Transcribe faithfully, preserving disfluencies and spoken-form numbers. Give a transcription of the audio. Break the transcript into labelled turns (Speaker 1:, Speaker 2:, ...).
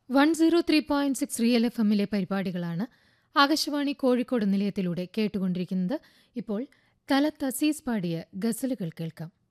Speaker 1: One zero three point six real F എമ്മിലെ പരിപാടികളാണ് ആകാശവാണി കോഴിക്കോട് നിലയത്തിലൂടെ കേട്ടുകൊണ്ടിരിക്കുന്നത്. ഇപ്പോൾ തലത്ത് അസീസ് പാടിയ ഗസലുകൾ കേൾക്കാം.